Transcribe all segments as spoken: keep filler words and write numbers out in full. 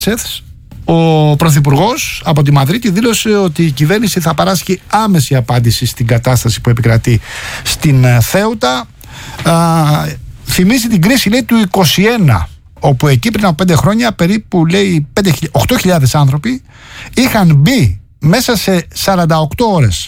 ο Πρωθυπουργός από τη Μαδρίτη δήλωσε ότι η κυβέρνηση θα παράσχει άμεση απάντηση στην κατάσταση που επικρατεί στην Θέουτα. Α, θυμίζει την κρίση, λέει, του είκοσι ένα, όπου εκεί πριν από πέντε χρόνια περίπου, λέει, οκτώ χιλιάδες άνθρωποι είχαν μπει μέσα σε σαράντα οκτώ ώρες.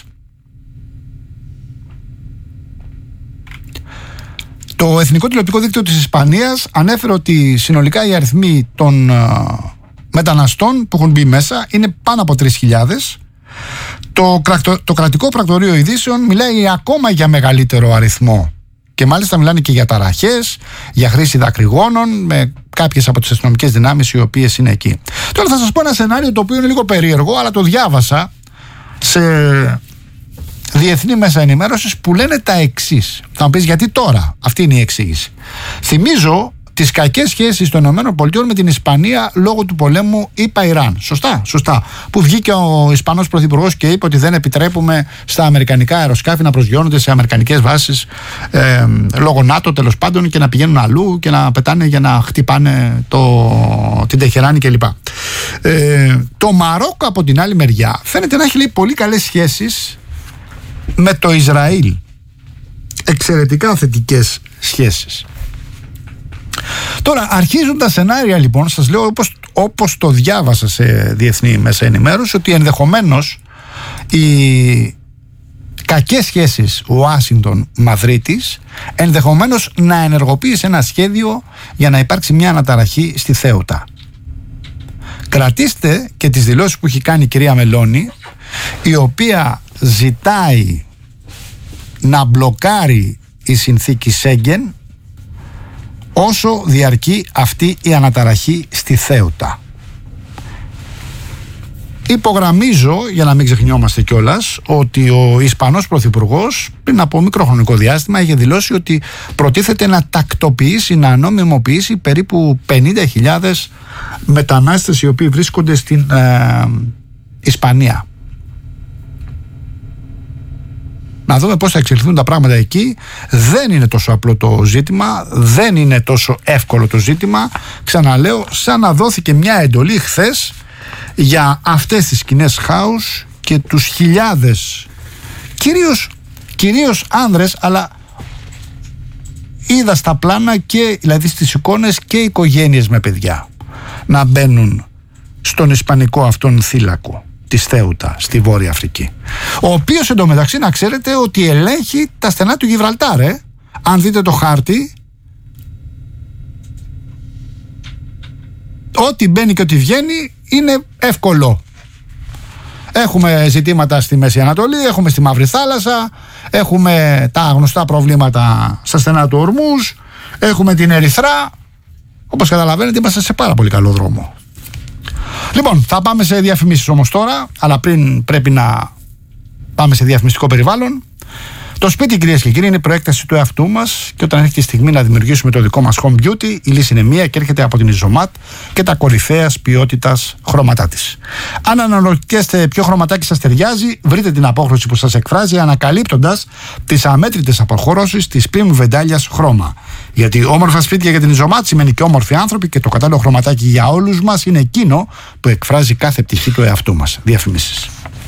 Το Εθνικό Τηλεοπτικό Δίκτυο της Ισπανίας ανέφερε ότι συνολικά οι αριθμοί των μεταναστών που έχουν μπει μέσα είναι πάνω από τρεις χιλιάδες. Το, το κρατικό πρακτορείο ειδήσεων μιλάει ακόμα για μεγαλύτερο αριθμό και μάλιστα μιλάνε και για ταραχές, για χρήση δακρυγόνων με κάποιες από τις αστυνομικές δυνάμεις οι οποίες είναι εκεί. Τώρα θα σας πω ένα σενάριο το οποίο είναι λίγο περίεργο, αλλά το διάβασα σε διεθνή μέσα ενημέρωσης που λένε τα εξής. Θα μου πεις γιατί τώρα, αυτή είναι η εξήγηση. Θυμίζω τις κακές σχέσεις των ΗΠΑ με την Ισπανία λόγω του πολέμου ΙΠΑ-Ιράν. Σωστά, σωστά. Που βγήκε ο Ισπανός Πρωθυπουργός και είπε ότι δεν επιτρέπουμε στα αμερικανικά αεροσκάφη να προσγειώνονται σε αμερικανικές βάσεις ε, λόγω ΝΑΤΟ, τέλος πάντων, και να πηγαίνουν αλλού και να πετάνε για να χτυπάνε το, την Τεχεράνη κλπ. Ε, το Μαρόκο από την άλλη μεριά φαίνεται να έχει, λέει, πολύ καλές σχέσεις με το Ισραήλ. Εξαιρετικά θετικές σχέσεις. Τώρα αρχίζουν τα σενάρια, λοιπόν, σας λέω όπως, όπως το διάβασα σε διεθνή μέσα ενημέρωση, ότι ενδεχομένως οι κακές σχέσεις Ουάσιγκτον-Μαδρίτης ενδεχομένως να ενεργοποιήσει ένα σχέδιο για να υπάρξει μια αναταραχή στη Θέουτα. Κρατήστε και τις δηλώσεις που έχει κάνει η κυρία Μελώνη, η οποία ζητάει να μπλοκάρει η συνθήκη Σέγγεν όσο διαρκεί αυτή η αναταραχή στη Θέουτα. Υπογραμμίζω, για να μην ξεχνιόμαστε κιόλας, ότι ο Ισπανός Πρωθυπουργός πριν από μικρό χρονικό διάστημα είχε δηλώσει ότι προτίθεται να τακτοποιήσει, να νομιμοποιήσει περίπου πενήντα χιλιάδες μετανάστες οι οποίοι βρίσκονται στην ε, Ισπανία. Να δούμε πώς θα εξελιχθούν τα πράγματα εκεί. Δεν είναι τόσο απλό το ζήτημα, δεν είναι τόσο εύκολο το ζήτημα. Ξαναλέω, σαν να δόθηκε μια εντολή χθες για αυτές τις σκηνές χάους και τους χιλιάδες, κυρίως, κυρίως άνδρες, αλλά είδα στα πλάνα και, δηλαδή στις εικόνες, και οικογένειες με παιδιά να μπαίνουν στον ισπανικό αυτόν θύλακο της Θέουτα στη Βόρεια Αφρική, ο οποίος εντωμεταξύ να ξέρετε ότι ελέγχει τα στενά του Γιβραλτάρ. ε. Αν δείτε το χάρτη, ό,τι μπαίνει και ό,τι βγαίνει είναι εύκολο. Έχουμε ζητήματα στη Μέση Ανατολή, έχουμε στη Μαύρη Θάλασσα, έχουμε τα γνωστά προβλήματα στα στενά του Ορμούζ, έχουμε την Ερυθρά. Όπως καταλαβαίνετε, είμαστε σε πάρα πολύ καλό δρόμο. Λοιπόν, θα πάμε σε διαφημίσεις όμως τώρα, αλλά πριν πρέπει να πάμε σε διαφημιστικό περιβάλλον. Το σπίτι, κυρίες και κύριοι, είναι η προέκταση του εαυτού μας και όταν έρχεται η στιγμή να δημιουργήσουμε το δικό μας home beauty, η λύση είναι μία και έρχεται από την Ιζωμάτ και τα κορυφαίας ποιότητας χρώματά της. Αν αναλογικέστε ποιο χρωματάκι σας ταιριάζει, βρείτε την απόχρωση που σας εκφράζει ανακαλύπτοντας τις αμέτρητες αποχωρώσεις της Prime Βεντάλιας χρώμα. Γιατί όμορφα σπίτια για την Ιζωμάτ σημαίνει και όμορφοι άνθρωποι και το κατάλληλο χρωματάκι για όλους μας είναι εκείνο που εκφράζει κάθε πτυχή του εαυτού μας. Διαφημίσεις.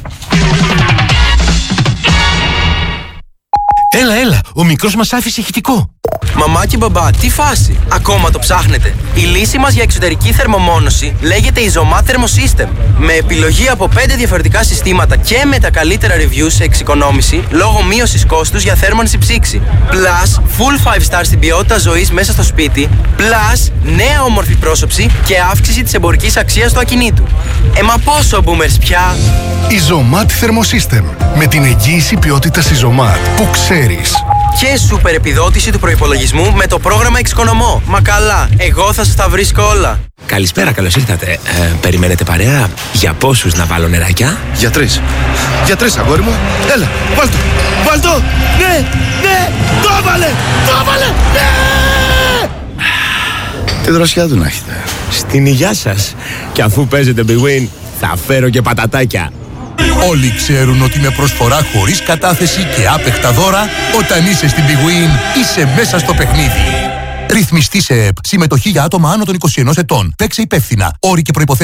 Έλα, έλα, ο μικρός μας άφησε ηχητικό. Μαμά και μπαμπά, τι φάση, ακόμα το ψάχνετε? Η λύση μας για εξωτερική θερμομόνωση λέγεται Isomat Thermosystem. Με επιλογή από πέντε διαφορετικά συστήματα και με τα καλύτερα reviews σε εξοικονόμηση λόγω μείωσης κόστους για θέρμανση ψήξη. Plus, full five star στην ποιότητα ζωής μέσα στο σπίτι. Plus, νέα όμορφη πρόσωψη και αύξηση της εμπορικής αξίας του ακινήτου. Ε, μα πόσο boomers πια! Isomat Thermosystem. Με την εγγύηση ποιότητας Isomat που ξέρεις. Και σούπερ επιδότηση του προϋπολογισμού με το πρόγραμμα Εξοικονομώ. Μα καλά, εγώ θα σας τα βρίσκω όλα. Καλησπέρα, καλώς ήρθατε. Ε, περιμένετε παρέα? Για πόσους να βάλω νεράκια? Για τρεις. Για τρεις, αγόρι μου. Έλα, βάλ' το. Βάλ' το. Ναι, ναι, το έβαλε, το έβαλε, ναι! Τι δροσιά του να έχετε. Στην υγειά σας. Και αφού παίζετε Big Win, θα φέρω και πατατάκια. Όλοι ξέρουν ότι με προσφορά χωρίς κατάθεση και άπεχτα δώρα, όταν είσαι στην Big Win, είσαι μέσα στο παιχνίδι. Ρυθμιστή σε ΕΠ. Συμμετοχή για άτομα άνω των είκοσι ενός ετών. Παίξε υπεύθυνα. Όροι και προϋποθέσεις.